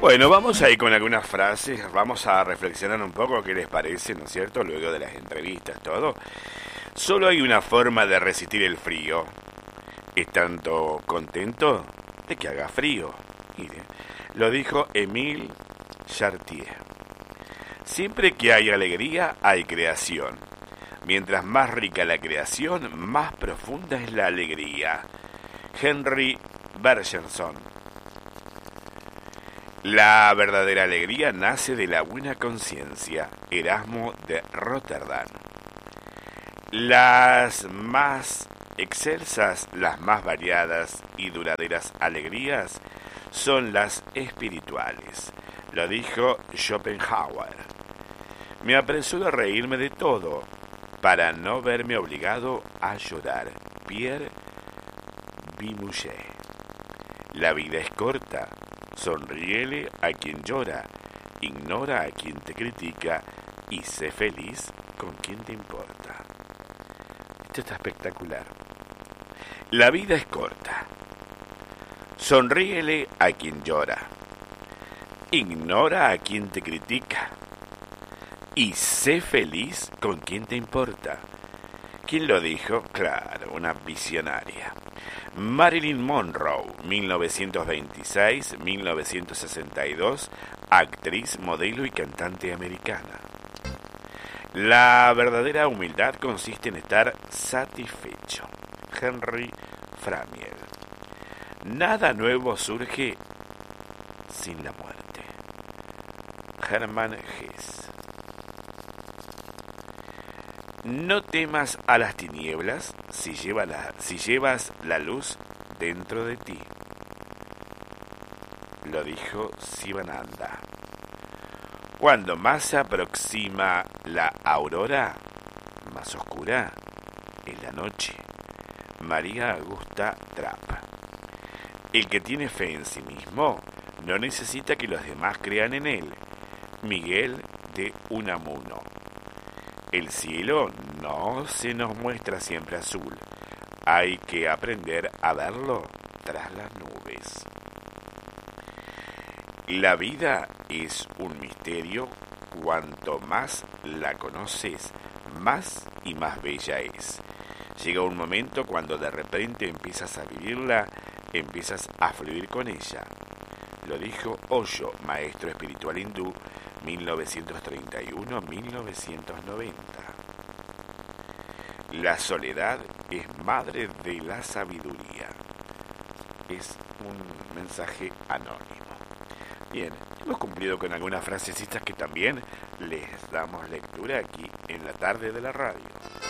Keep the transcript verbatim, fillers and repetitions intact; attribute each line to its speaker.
Speaker 1: Bueno, vamos a ir con algunas frases, vamos a reflexionar un poco qué les parece, ¿no es cierto? Luego de las entrevistas, todo. Solo hay una forma de resistir el frío. Estando contento de que haga frío. Mire, lo dijo Émile Chartier. Siempre que hay alegría, hay creación. Mientras más rica la creación, más profunda es la alegría. Henry Bergson. La verdadera alegría nace de la buena conciencia. Erasmo de Rotterdam. Las más excelsas, las más variadas y duraderas alegrías son las espirituales. Lo dijo Schopenhauer. Me apresuro a reírme de todo para no verme obligado a llorar. Pierre Bimouget. La vida es corta. Sonríele a quien llora, ignora a quien te critica y sé feliz con quien te importa. Esto está espectacular. La vida es corta. Sonríele a quien llora, ignora a quien te critica y sé feliz con quien te importa. ¿Quién lo dijo? Claro, una visionaria. Marilyn Monroe, mil novecientos veintiséis a mil novecientos sesenta y dos, actriz, modelo y cantante americana. La verdadera humildad consiste en estar satisfecho. Henry Framiel. Nada nuevo surge sin la muerte. Hermann Hesse. No temas a las tinieblas si, lleva la, si llevas la luz dentro de ti. Lo dijo Sivananda. Cuando más se aproxima la aurora, más oscura es la noche. María Augusta Trapp. El que tiene fe en sí mismo no necesita que los demás crean en él. Miguel de Unamuno. El cielo no se nos muestra siempre azul. Hay que aprender a verlo tras las nubes. La vida es un misterio. Cuanto más la conoces, más y más bella es. Llega un momento cuando de repente empiezas a vivirla, empiezas a fluir con ella. Lo dijo Osho, maestro espiritual hindú, mil novecientos treinta y uno a mil novecientos noventa. La soledad es madre de la sabiduría. Es un mensaje anónimo. Bien, hemos cumplido con algunas frasecitas que también les damos lectura aquí en la tarde de la radio.